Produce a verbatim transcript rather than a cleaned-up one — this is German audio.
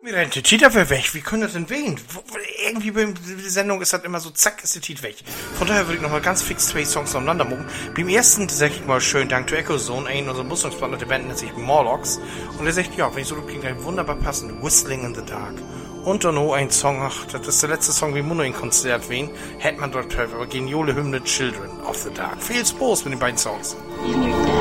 Mir rennt der Cheater weg. Wie können das denn wehen? Irgendwie bei der Sendung ist das immer so, zack, ist der Cheat weg. Von daher würde ich nochmal ganz fix zwei Songs aneinander mucken. Beim ersten sag ich mal schön Dank to Echo Zone, ein unserer Musterungspartner der Band nennt sich Morlocks. Und er sagt, ja, wenn ich so klingt, ein wunderbar passend Whistling in the Dark. Und dann noch ein Song, ach, das ist der letzte Song, wie Muno in Konzert wen, hätte man dort gehört, aber geniale Hymne Children of the Dark. Viel Spaß mit den beiden Songs. In your